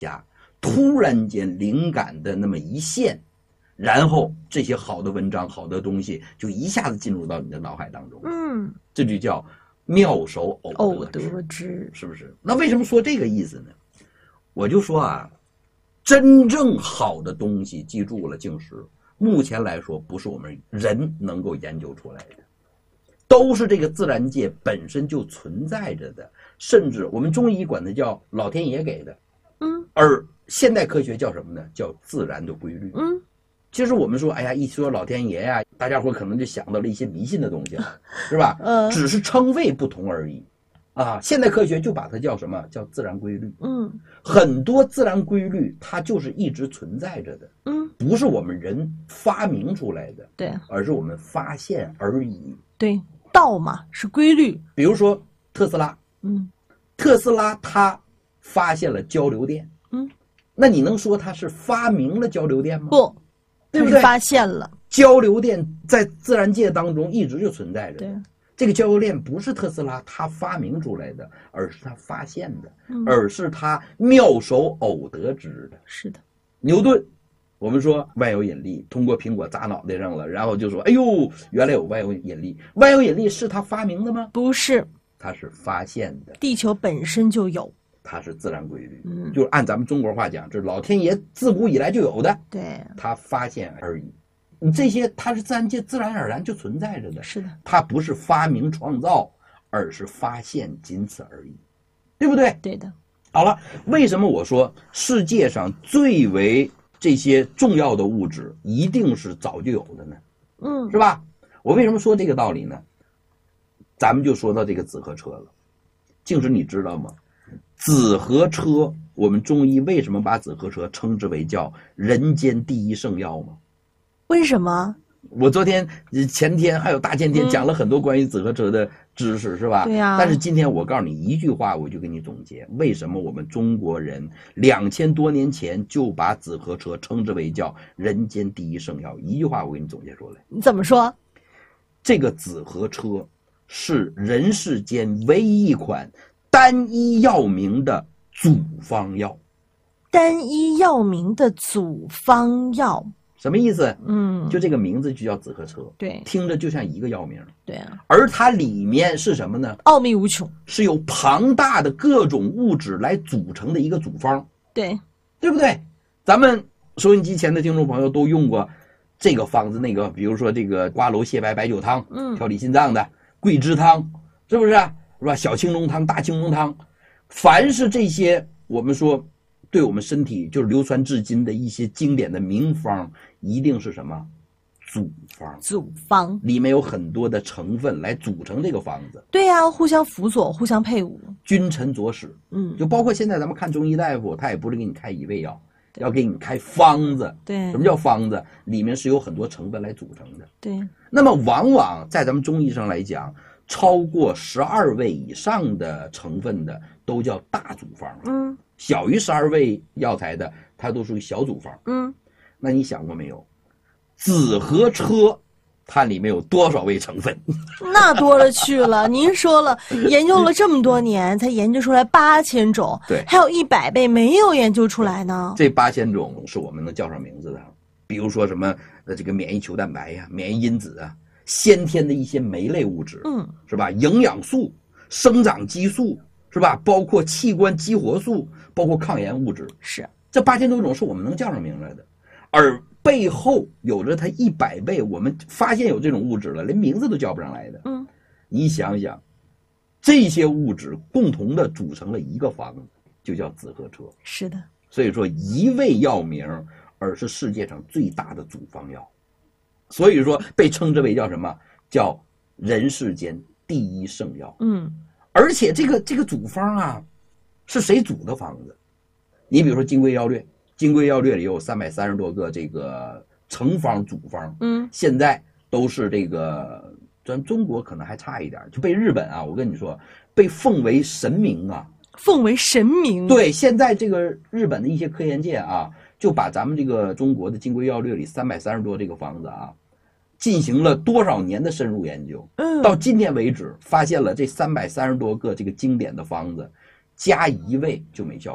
家突然间灵感的那么一现，然后这些好的文章好的东西就一下子进入到你的脑海当中。这就叫妙手偶得之，是不是？那为什么说这个意思呢？我就说啊，真正好的东西，记住了，静时目前来说不是我们人能够研究出来的，都是这个自然界本身就存在着的，甚至我们中医管它叫老天爷给的，而现代科学叫什么呢？叫自然的规律。其实我们说，哎呀，一说老天爷呀，大家伙可能就想到了一些迷信的东西了，是吧？只是称谓不同而已。现代科学就把它叫什么？叫自然规律。很多自然规律它就是一直存在着的，不是我们人发明出来的， 对， 而是我们发现而已。 对，道嘛是规律。 比如说特斯拉，特斯拉他发现了交流电，那你能说他是发明了交流电吗？ 不， 对不对？ 发现了交流电在自然界当中一直就存在着的。 对， 这个交流电不是特斯拉他发明出来的，而是他发现的，而是他妙手偶得之的。 是的， 牛顿，我们说万有引力，通过苹果砸脑袋上了，然后就说，哎呦，原来有万有引力。万有引力是他发明的吗？ 不是， 他是发现的。 地球本身就有， 它是自然规律，就是按咱们中国话讲，这是老天爷自古以来就有的， 对， 他发现而已。你这些它是自然界自然而然就存在着的， 是的， 它不是发明创造，而是发现，仅此而已，对不对？ 对的。 好了，为什么我说世界上最为这些重要的物质一定是早就有的呢？是吧？我为什么说这个道理呢？咱们就说到这个紫河车了。静时你知道吗？紫河车，我们中医为什么把紫河车称之为叫人间第一圣药吗？ 为什么？ 我昨天、前天还有大前天讲了很多关于紫河车的知识，是吧？ 对呀。 但是今天我告诉你一句话，我就给你总结，为什么我们中国人2000多年前就把紫河车称之为叫人间第一圣药？一句话我给你总结出来。 你怎么说？ 这个紫河车是人世间唯一一款单一药名的组方药。 单一药名的组方药什么意思？就这个名字就叫紫河车， 对， 听着就像一个药名， 对啊。 而它里面是什么呢？ 奥秘无穷， 是由庞大的各种物质来组成的一个组方， 对， 对不对？咱们收音机前的听众朋友都用过这个方子那个，比如说这个瓜蒌蟹白白酒汤，调理心脏的桂枝汤，是不是？是吧？小青龙汤、大青龙汤，凡是这些我们说对我们身体就是流传至今的一些经典的名方，一定是什么？组方。 组方里面有很多的成分来组成这个方子。 对呀，互相辅佐，互相配伍， 君臣佐使。就包括现在咱们看中医大夫，他也不是给你开一味药，要给你开方子。 对， 什么叫方子？里面是有很多成分来组成的。 对。 那么往往在咱们中医上来讲，超过12味以上的成分的都叫大组方。小于12味药材的，它都属于小组方。那你想过没有？紫河车它里面有多少味成分？ 那多了去了。您说了，研究了这么多年，才研究出来8000种， 对， 还有100倍没有研究出来呢。 这8000种是我们能叫上名字的，比如说什么这个免疫球蛋白呀、免疫因子啊、先天的一些酶类物质，是吧？营养素、生长激素，是吧？包括器官激活素，包括抗炎物质， 是这8000多种是我们能叫上名来的，而背后有着它100倍，我们发现有这种物质了，连名字都叫不上来的。你想想，这些物质共同的组成了一个方子，就叫紫河车。 是的， 所以说一味药名，而是世界上最大的组方药，所以说被称之为叫什么？叫人世间第一圣药。而且这个组方啊，是谁组的方子？你比如说《金匮要略》，《金匮要略》里有330多个这个成方组方，现在都是这个咱中国可能还差一点，就被日本啊，我跟你说，被奉为神明啊， 奉为神明。 对，现在这个日本的一些科研界啊，就把咱们这个中国的《金匮要略》里330多这个方子啊，进行了多少年的深入研究，到今天为止，发现了这330多个这个经典的方子，加一味就没效果，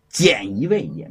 简一位也